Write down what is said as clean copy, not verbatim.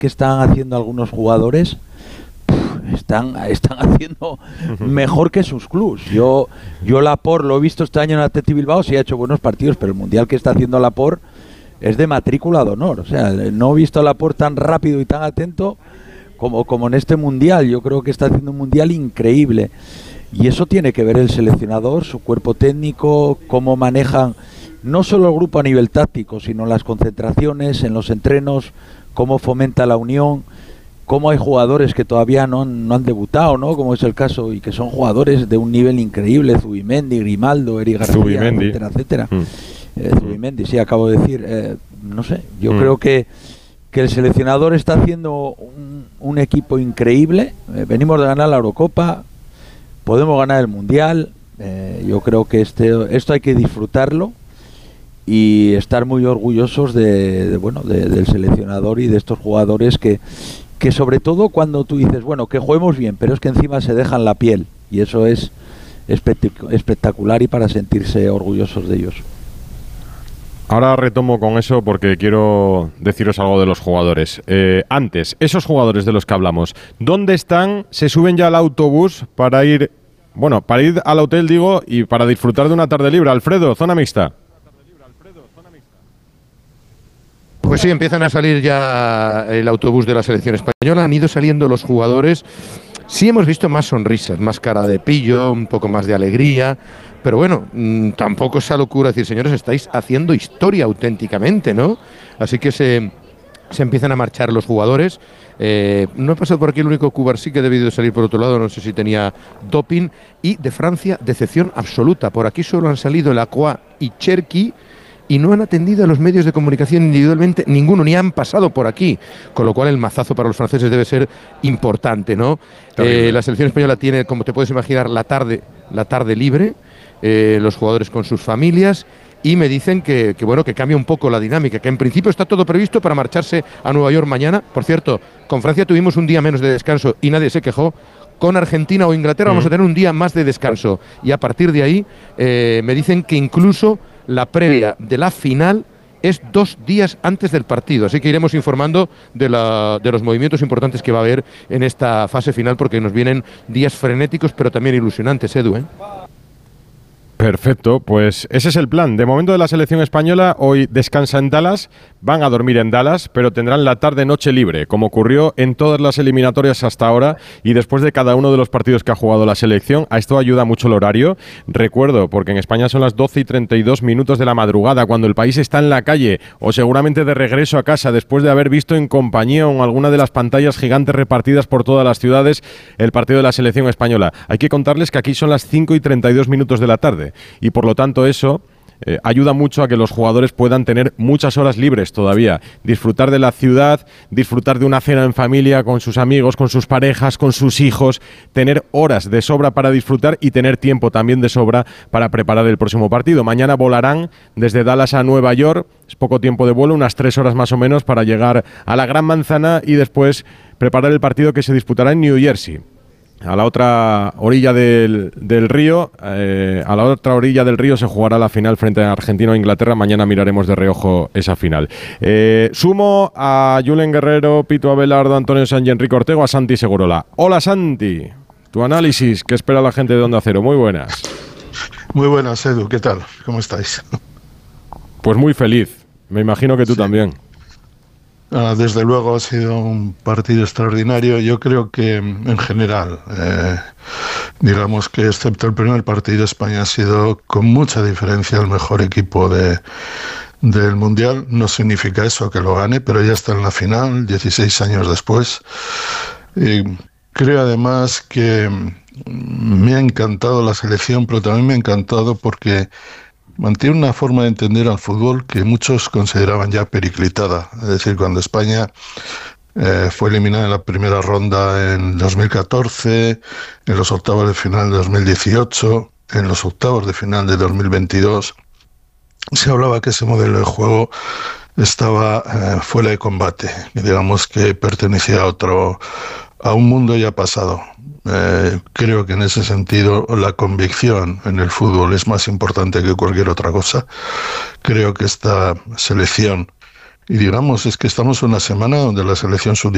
que están haciendo algunos jugadores, están haciendo mejor que sus clubs. Yo Laporte lo he visto este año en Athletic Bilbao, sí ha hecho buenos partidos, pero el mundial que está haciendo Laporte es de matrícula de honor. O sea, no he visto a Laporte tan rápido y tan atento como en este mundial. Yo creo que está haciendo un mundial increíble. Y eso tiene que ver el seleccionador, su cuerpo técnico, cómo manejan no solo el grupo a nivel táctico, sino las concentraciones, en los entrenos, cómo fomenta la unión, cómo hay jugadores que todavía no han debutado, ¿no? Como es el caso, y que son jugadores de un nivel increíble, Zubimendi, Grimaldo, Eric García, etcétera. Zubimendi, sí, acabo de decir. No sé, yo creo que el seleccionador está haciendo un equipo increíble. Venimos de ganar la Eurocopa, podemos ganar el Mundial. Yo creo que esto hay que disfrutarlo y estar muy orgullosos del seleccionador y de estos jugadores que sobre todo cuando tú dices, bueno, que juguemos bien, pero es que encima se dejan la piel, y eso es espectacular y para sentirse orgullosos de ellos. Ahora retomo con eso porque quiero deciros algo de los jugadores. Antes, esos jugadores de los que hablamos, ¿dónde están? ¿Se suben ya al autobús para ir al hotel, digo, y para disfrutar de una tarde libre? Alfredo, zona mixta. Pues sí, empiezan a salir ya el autobús de la selección española. Han ido saliendo los jugadores. Sí hemos visto más sonrisas, más cara de pillo, un poco más de alegría. Pero bueno, tampoco esa locura decir, señores, estáis haciendo historia auténticamente, ¿no? Así que se empiezan a marchar los jugadores. No ha pasado por aquí el único Cubarsí que ha debido de salir por otro lado, no sé si tenía doping. Y de Francia, decepción absoluta. Por aquí solo han salido Lacroix y Cherki, y no han atendido a los medios de comunicación individualmente ninguno, ni han pasado por aquí, con lo cual el mazazo para los franceses debe ser importante, ¿no? La selección española tiene, como te puedes imaginar, la tarde libre, los jugadores con sus familias, y me dicen que cambia un poco la dinámica, que en principio está todo previsto para marcharse a Nueva York mañana. Por cierto, con Francia tuvimos un día menos de descanso y nadie se quejó. Con Argentina o Inglaterra vamos a tener un día más de descanso, y a partir de ahí me dicen que incluso la previa de la final es 2 días antes del partido, así que iremos informando de los movimientos importantes que va a haber en esta fase final, porque nos vienen días frenéticos pero también ilusionantes, Edu, ¿eh? Perfecto, pues ese es el plan. De momento de la selección española, hoy descansa en Dallas, van a dormir en Dallas, pero tendrán la tarde-noche libre, como ocurrió en todas las eliminatorias hasta ahora y después de cada uno de los partidos que ha jugado la selección. A esto ayuda mucho el horario. Recuerdo, porque en España son las 12:32 de la madrugada, cuando el país está en la calle o seguramente de regreso a casa después de haber visto en compañía o en alguna de las pantallas gigantes repartidas por todas las ciudades el partido de la selección española. Hay que contarles que aquí son las 5:32 de la tarde. Y por lo tanto eso ayuda mucho a que los jugadores puedan tener muchas horas libres todavía, disfrutar de la ciudad, disfrutar de una cena en familia con sus amigos, con sus parejas, con sus hijos, tener horas de sobra para disfrutar y tener tiempo también de sobra para preparar el próximo partido. Mañana volarán desde Dallas a Nueva York, es poco tiempo de vuelo, unas 3 horas más o menos para llegar a la Gran Manzana y después preparar el partido que se disputará en New Jersey. A la otra orilla del río, se jugará la final frente a Argentina o Inglaterra. Mañana miraremos de reojo esa final. Sumo a Julen Guerrero, Pito Abelardo, Antonio Sanz y Enrique Ortego, a Santi Segurola. Hola Santi, tu análisis, ¿qué espera la gente de Onda Cero? Muy buenas. Muy buenas, Edu, ¿qué tal? ¿Cómo estáis? Pues muy feliz, me imagino que tú también. Desde luego ha sido un partido extraordinario. Yo creo que en general, digamos que excepto el primer partido, España ha sido con mucha diferencia el mejor equipo del Mundial. No significa eso que lo gane, pero ya está en la final, 16 años después. Creo además que me ha encantado la selección, pero también me ha encantado porque mantiene una forma de entender al fútbol que muchos consideraban ya periclitada. Es decir, cuando España fue eliminada en la primera ronda en 2014, en los octavos de final de 2018, en los octavos de final de 2022, se hablaba que ese modelo de juego estaba fuera de combate, que digamos que pertenecía a un mundo ya pasado. Creo que en ese sentido la convicción en el fútbol es más importante que cualquier otra cosa. Creo que esta selección, y digamos, es que estamos en una semana donde la selección sub-17